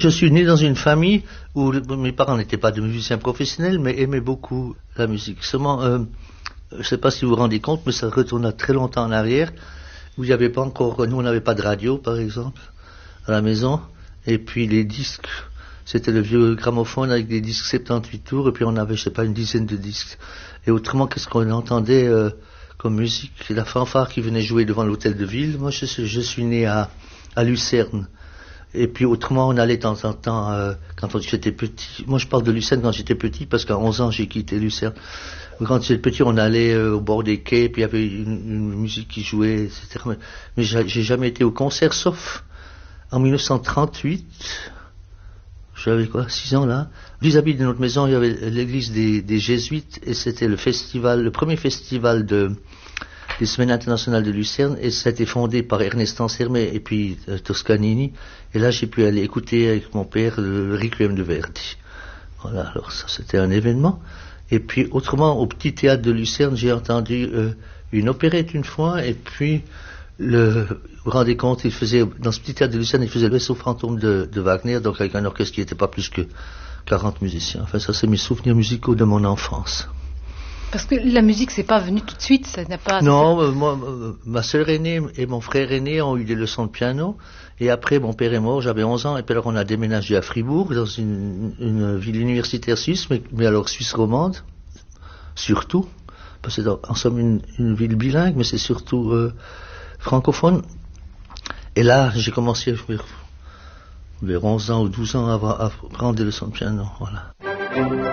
Je suis né dans une famille où mes parents n'étaient pas de musiciens professionnels, mais aimaient beaucoup la musique. Seulement, je ne sais pas si vous vous rendez compte, mais ça retourne à très longtemps en arrière, où il n'y avait pas encore, nous on n'avait pas de radio par exemple, à la maison, et puis les disques, c'était le vieux gramophone avec des disques 78 tours, et puis on avait, je sais pas, une dizaine de disques. Et autrement, qu'est-ce qu'on entendait comme musique? La fanfare qui venait jouer devant l'hôtel de ville. Moi, je suis né à Lucerne. Et puis autrement, on allait de temps en temps, quand j'étais petit. Moi, je parle de Lucerne quand j'étais petit, parce qu'à 11 ans, j'ai quitté Lucerne. Quand j'étais petit, on allait au bord des quais, puis il y avait une musique qui jouait, etc. Mais j'ai jamais été au concert, sauf en 1938. J'avais 6 ans là. Vis-à-vis de notre maison, il y avait l'église des Jésuites, et c'était le premier festival des Semaines internationales de Lucerne, et ça a été fondé par Ernest Ansermet et puis Toscanini. Et là, j'ai pu aller écouter avec mon père le Requiem de Verdi. Voilà, alors ça, c'était un événement. Et puis, autrement, au petit théâtre de Lucerne, j'ai entendu une opérette une fois, et puis, vous vous rendez compte, dans ce petit théâtre de Lucerne, il faisait le vaisseau fantôme de Wagner, donc avec un orchestre qui n'était pas plus que 40 musiciens. Enfin, ça, c'est mes souvenirs musicaux de mon enfance. Parce que la musique, c'est pas venu tout de suite, ça n'a pas... Non, moi, ma sœur aînée et mon frère aîné ont eu des leçons de piano, et après, mon père est mort, j'avais 11 ans, et puis alors on a déménagé à Fribourg, dans une ville universitaire suisse, mais alors suisse romande, surtout, parce que c'est en somme une ville bilingue, mais c'est surtout francophone. Et là, j'ai commencé vers 11 ans ou 12 ans à prendre des leçons de piano, voilà.